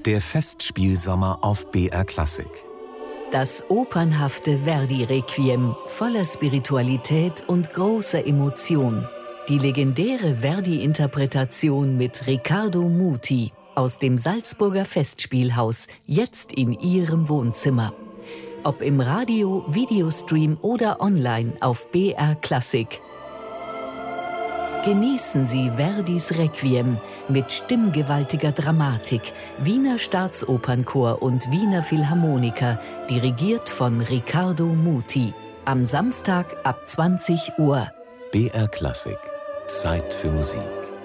Der Festspielsommer auf BR Klassik. Das opernhafte Verdi-Requiem voller Spiritualität und großer Emotion. Die legendäre Verdi-Interpretation mit Riccardo Muti aus dem Salzburger Festspielhaus, jetzt in Ihrem Wohnzimmer. Ob im Radio, Videostream oder online auf BR Klassik. Genießen Sie Verdis Requiem mit stimmgewaltiger Dramatik, Wiener Staatsopernchor und Wiener Philharmoniker, dirigiert von Riccardo Muti. Am Samstag ab 20 Uhr. BR Klassik. Zeit für Musik.